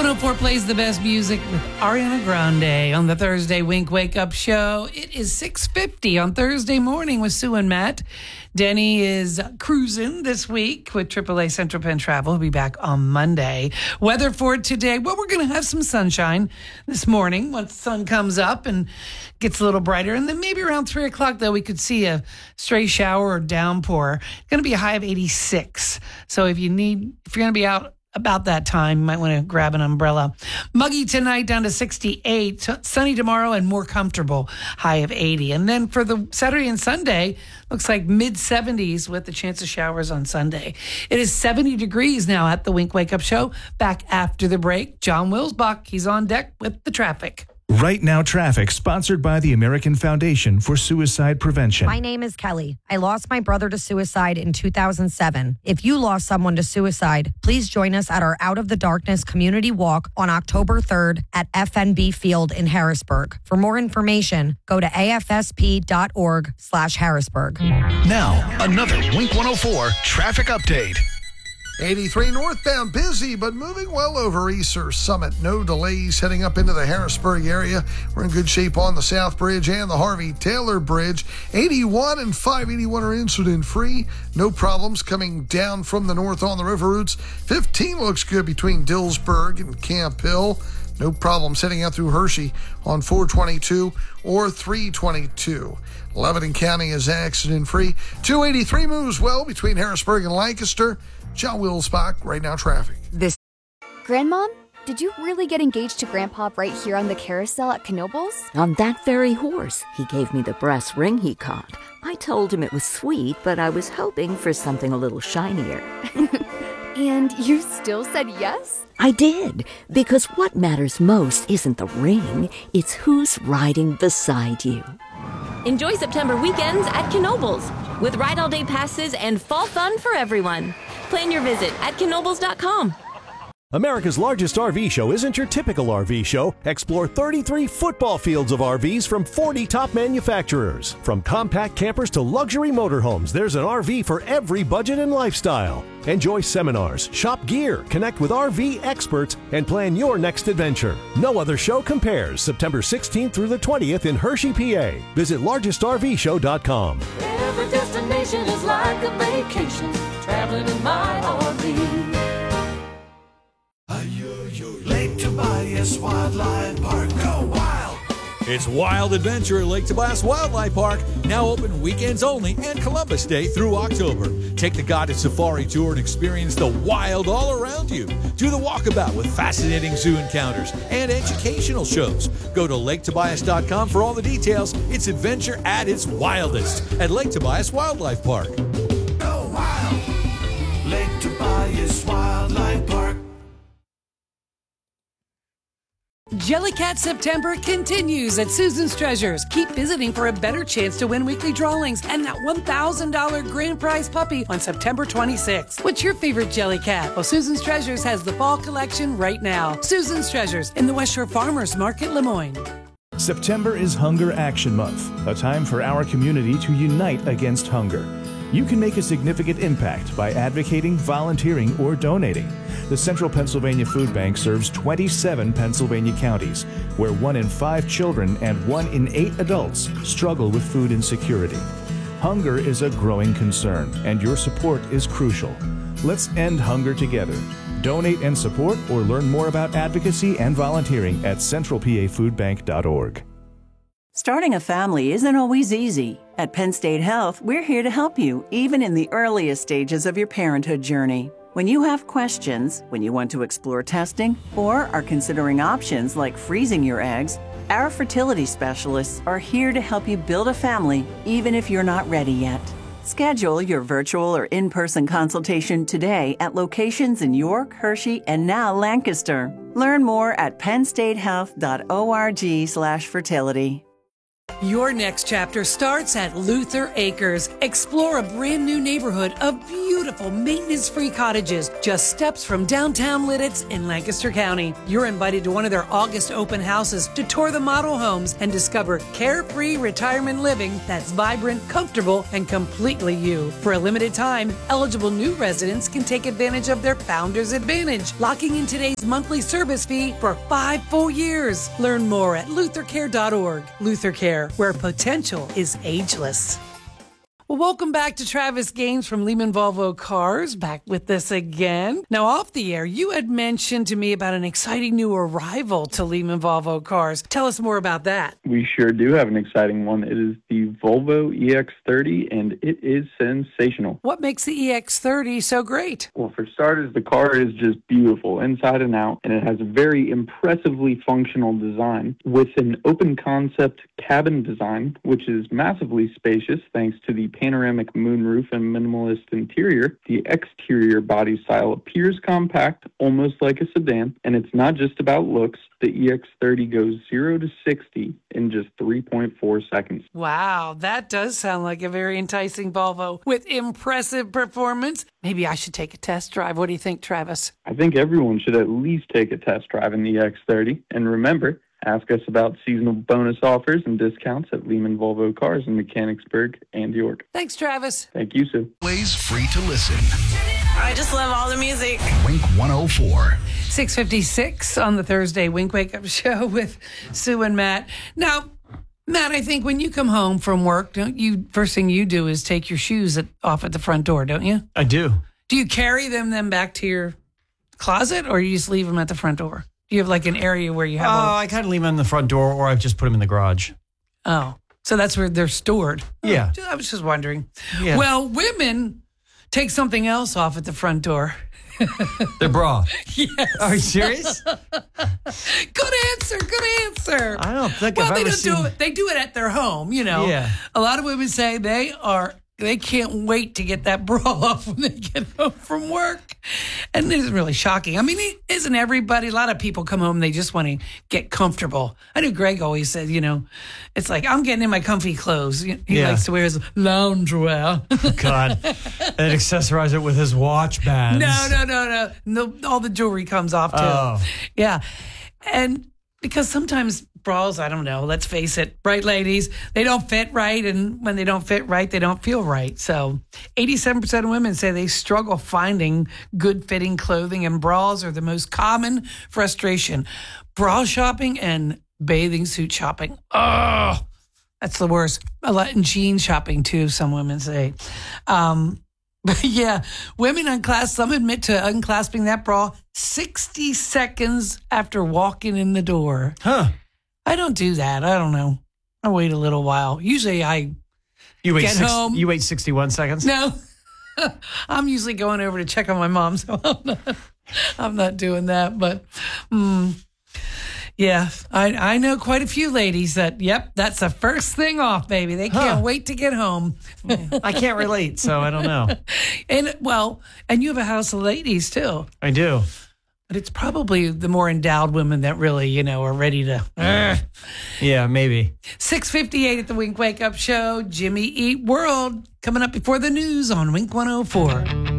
104 plays the best music with Ariana Grande on the Thursday Wink Wake Up Show. It is 6:50 on Thursday morning with Sue and Matt. Denny is cruising this week with AAA Central Penn Travel. He'll be back on Monday. Weather for today, well, we're going to have some sunshine this morning once the sun comes up and gets a little brighter. And then maybe around 3 o'clock, though, we could see a stray shower or downpour. It's going to be a high of 86. So if you're going to be out about that time, you might want to grab an umbrella. Muggy tonight down to 68. Sunny tomorrow and more comfortable, high of 80. And then for the Saturday and Sunday, looks like mid-70s with the chance of showers on Sunday. It is 70 degrees now at the Wink Wake Up Show. Back after the break, John Wilsbach, he's on deck with the traffic. Right Now Traffic, sponsored by the American Foundation for Suicide Prevention. My name is Kelly. I lost my brother to suicide in 2007. If you lost someone to suicide, please join us at our Out of the Darkness community walk on October 3rd at FNB Field in Harrisburg. For more information, go to afsp.org/Harrisburg. Now, another Wink 104 traffic update. 83 northbound busy, but moving well over Easter Summit. No delays heading up into the Harrisburg area. We're in good shape on the South Bridge and the Harvey Taylor Bridge. 81 and 581 are incident free. No problems coming down from the north on the river routes. 15 looks good between Dillsburg and Camp Hill. No problems heading out through Hershey on 422 or 322. Lebanon County is accident free. 283 moves well between Harrisburg and Lancaster. John Wilsbach, Right Now Traffic. Grandmom, did you really get engaged to Grandpa right here on the carousel at Knoebels? On that very horse. He gave me the brass ring he caught. I told him it was sweet, but I was hoping for something a little shinier. And you still said yes? I did, because what matters most isn't the ring, it's who's riding beside you. Enjoy September weekends at Knoebels with ride all day passes and fall fun for everyone. Plan your visit at knoebels.com. America's largest RV show isn't your typical RV show. Explore 33 football fields of RVs from 40 top manufacturers. From compact campers to luxury motorhomes, there's an RV for every budget and lifestyle. Enjoy seminars, shop gear, connect with RV experts, and plan your next adventure. No other show compares. September 16th through the 20th in Hershey, PA. Visit largestrvshow.com. Every destination is like a vacation, traveling in my RV. Lake Tobias Wildlife Park, go wild! It's Wild Adventure at Lake Tobias Wildlife Park, now open weekends only and Columbus Day through October. Take the guided safari tour and experience the wild all around you. Do the walkabout with fascinating zoo encounters and educational shows. Go to laketobias.com for all the details. It's adventure at its wildest at Lake Tobias Wildlife Park. Go wild! Lake Tobias Wildlife Park. Jellycat September continues at Susan's Treasures. Keep visiting for a better chance to win weekly drawings and that $1,000 grand prize puppy on September 26th. What's your favorite Jellycat? Well, Susan's Treasures has the fall collection right now. Susan's Treasures in the West Shore Farmers Market, Lemoyne. September is Hunger Action Month, a time for our community to unite against hunger. You can make a significant impact by advocating, volunteering, or donating. The Central Pennsylvania Food Bank serves 27 Pennsylvania counties, where 1 in 5 children and 1 in 8 adults struggle with food insecurity. Hunger is a growing concern, and your support is crucial. Let's end hunger together. Donate and support or learn more about advocacy and volunteering at centralpafoodbank.org. Starting a family isn't always easy. At Penn State Health, we're here to help you, even in the earliest stages of your parenthood journey. When you have questions, when you want to explore testing, or are considering options like freezing your eggs, our fertility specialists are here to help you build a family, even if you're not ready yet. Schedule your virtual or in-person consultation today at locations in York, Hershey, and now Lancaster. Learn more at pennstatehealth.org/fertility. Your next chapter starts at Luther Acres. Explore a brand new neighborhood of beautiful maintenance-free cottages just steps from downtown Lidditz in Lancaster County. You're invited to one of their August open houses to tour the model homes and discover carefree retirement living that's vibrant, comfortable, and completely you. For a limited time, eligible new residents can take advantage of their Founder's Advantage, locking in today's monthly service fee for 5 full years. Learn more at luthercare.org. Luther Care, where potential is ageless. Well, welcome back to Travis Gaines from Lehman Volvo Cars, back with us again. Now, off the air, you had mentioned to me about an exciting new arrival to Lehman Volvo Cars. Tell us more about that. We sure do have an exciting one. It is the Volvo EX30, and it is sensational. What makes the EX30 so great? Well, for starters, the car is just beautiful inside and out, and it has a very impressively functional design with an open concept cabin design, which is massively spacious thanks to the panoramic moonroof and minimalist interior. The exterior body style appears compact, almost like a sedan, and it's not just about looks. The EX30 goes 0 to 60 in just 3.4 seconds. Wow, that does sound like a very enticing Volvo with impressive performance. Maybe I should take a test drive. What do you think, Travis? I think everyone should at least take a test drive in the EX30. And remember, ask us about seasonal bonus offers and discounts at Lehman Volvo Cars in Mechanicsburg and York. Thanks, Travis. Thank you, Sue. Always free to listen. I just love all the music. Wink 104. 6:56 on the Thursday Wink Wake Up Show with Sue and Matt. Now, Matt, I think when you come home from work, don't you? First thing you do is take your shoes off at the front door, don't you? I do. Do you carry them back to your closet, or you just leave them at the front door? Do you have like an area where you have? I kind of leave them in the front door, or I've just put them in the garage. Oh, so that's where they're stored. Yeah. Oh, I was just wondering. Yeah. Well, women take something else off at the front door. Their bra. Yes. Are you serious? Good answer. I don't think well, I've they ever don't seen... do it. They do it at their home, you know. Yeah. A lot of women say they can't wait to get that bra off when they get home from work. And it isn't really shocking. I mean, isn't everybody, a lot of people come home, they just want to get comfortable. I know Greg always said, it's like, I'm getting in my comfy clothes. He likes to wear his loungewear. God. And accessorize it with his watch bands. No. All the jewelry comes off too. Oh. Yeah. And because sometimes bras, I don't know, let's face it, right, ladies, they don't fit right. And when they don't fit right, they don't feel right. So 87% of women say they struggle finding good fitting clothing, and bras are the most common frustration. Bra shopping and bathing suit shopping. Oh, that's the worst. A lot in jean shopping too, some women say. But yeah, women some admit to unclasping that bra 60 seconds after walking in the door. Huh. I don't do that. I don't know. I wait a little while. Usually get home. You wait 61 seconds? No. I'm usually going over to check on my mom, so I'm not doing that. But yeah, I know quite a few ladies that, that's the first thing off, baby. They can't wait to get home. I can't relate, so I don't know. And you have a house of ladies, too. I do. But it's probably the more endowed women that really, are ready to. Yeah, maybe. 6:58 at the Wink Wake Up Show. Jimmy Eat World coming up before the news on Wink 104.